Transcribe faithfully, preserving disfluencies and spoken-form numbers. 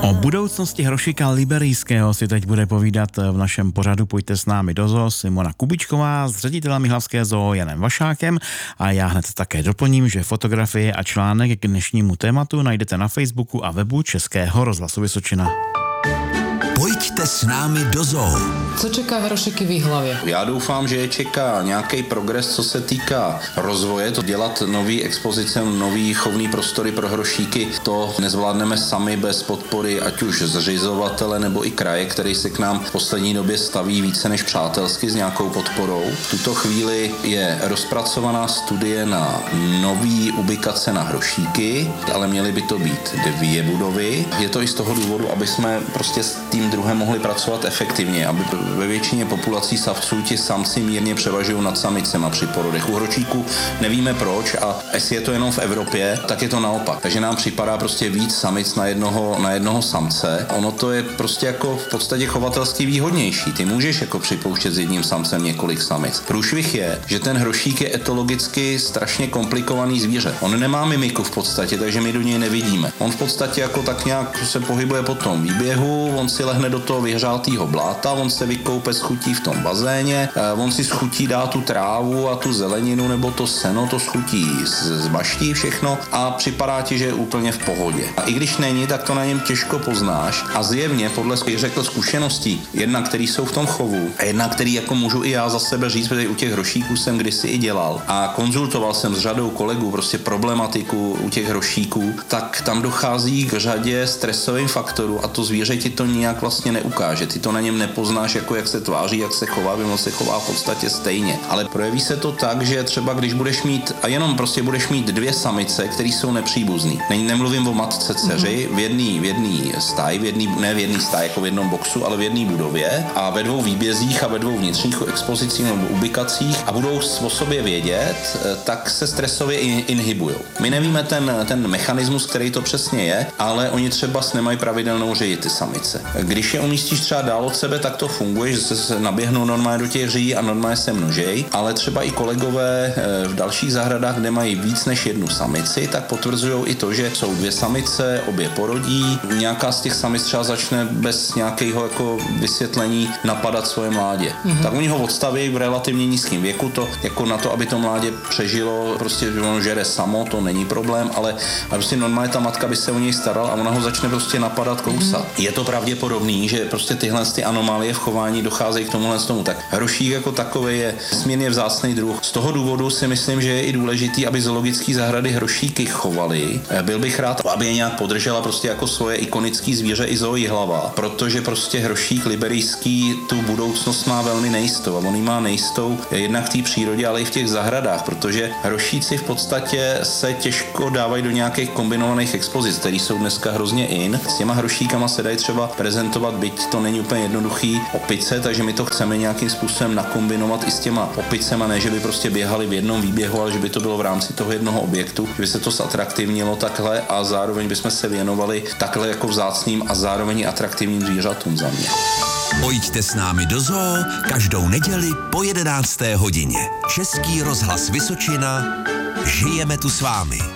O budoucnosti hrošika liberijského si teď bude povídat v našem pořadu Pojďte s námi do zoo Simona Kubičková s ředitelem Jihlavské zoo Janem Vašákem a já hned také doplním, že fotografie a článek k dnešnímu tématu najdete na Facebooku a webu Českého rozhlasu Vysočina. Pojďte s námi do zoo. Co čeká hrošiky v Jihlavě? Já doufám, že je čeká nějaký progres, co se týká rozvoje, to dělat nový expozice, nový chovný prostory pro hrošíky, to nezvládneme sami bez podpory ať už zřizovatele nebo i kraje, který se k nám v poslední době staví více než přátelsky s nějakou podporou. V tuto chvíli je rozpracovaná studie na nový ubikace na hrošíky, ale měly by to být dvě budovy. Je to i z toho důvodu, aby jsme prostě s tím druhem mohli pracovat efektivně, aby ve většině populací savců ti samci mírně převažují nad samicema při porodech. U hročíků nevíme proč a jestli je to jenom v Evropě, tak je to naopak. Takže nám připadá prostě víc samic na jednoho, na jednoho samce. Ono to je prostě jako v podstatě chovatelsky výhodnější. Ty můžeš jako připouštět s jedním samcem několik samic. Průšvih je, že ten hrošík je etologicky strašně komplikovaný zvíře. On nemá mimiku v podstatě, takže my do něj nevidíme. On v podstatě jako tak nějak se pohybuje po tom výběhu, on si lehne do toho vyhřátého bláta, on se vykoupe schutí v tom bazéně, on si schutí dá tu trávu a tu zeleninu nebo to seno, to schutí z baští všechno a připadá ti, že je úplně v pohodě. A i když není, tak to na něm těžko poznáš a zjevně podle bych řekl zkušeností, jedna, který jsou v tom chovu a jedna, který jako můžu i já za sebe říct, protože u těch hrošíků jsem kdysi i dělal a konzultoval jsem s řadou kolegů prostě problematiku u těch hrošíků, tak tam dochází k řadě stresovým faktorů a to zvíře ti to nijak vlastně neukáže. Ty to na něm nepoznáš, jako jak se tváří, jak se chová, on se chová v podstatě stejně. Ale projeví se to tak, že třeba když budeš mít, a jenom prostě budeš mít dvě samice, které jsou nepříbuzný. Ne, nemluvím o matce dceři, v jedný, v jedný stáji, v jedný, ne v jedný stáji, jako v jednom boxu, ale v jedné budově a ve dvou výbězích a ve dvou vnitřních expozicích nebo ubikacích a budou o sobě vědět, tak se stresově inhibujou. My nevíme ten, ten mechanismus, který to přesně je, ale oni třeba nemají pravidelnouřeji ty samice. Když je umístíš třeba dál od sebe, tak to funguje, že se naběhnou normálně do těch říjí a normálně se množej, ale třeba i kolegové v dalších zahradách, kde mají víc než jednu samici, tak potvrzují i to, že jsou dvě samice, obě porodí, nějaká z těch samic třeba začne bez nějakého jako vysvětlení napadat svoje mládě. Mm-hmm. Tak oni ho odstaví v relativně nízkém věku, to jako na to, aby to mládě přežilo, prostě ono žere samo, to není problém, ale prostě normálně ta matka by se o něj staral a ona ho začne prostě napadat, kousat. Mm-hmm. Je to pravděpodobný, že prostě tyhle ty anomálie v chování docházejí k tomuhle tomu. Tak hrošík jako takový je smírně vzácný druh. Z toho důvodu si myslím, že je i důležitý, aby zoologické zahrady hrošíky chovaly. Byl bych rád, aby je nějak podržela prostě jako svoje ikonické zvíře i zoo Jihlava, protože prostě hrošík liberijský tu budoucnost má velmi nejistou a on ji má nejistou jednak v té přírodě, ale i v těch zahradách, protože hrošíci v podstatě se těžko dávají do nějakých kombinovaných expozic, které jsou dneska hrozně in. S těma hrošíkama se dají třeba prezentovat, byť to není úplně jednoduchý, opice, takže my to chceme nějakým způsobem nakombinovat i s těma opicema, ne že by prostě běhali v jednom výběhu, ale že by to bylo v rámci toho jednoho objektu, že by se to zatraktivnilo takhle a zároveň bychom se věnovali takhle jako vzácným a zároveň atraktivním zvířatům za mě. Pojďte s námi do zoo každou neděli po jedenácté hodině. Český rozhlas Vysočina. Žijeme tu s vámi.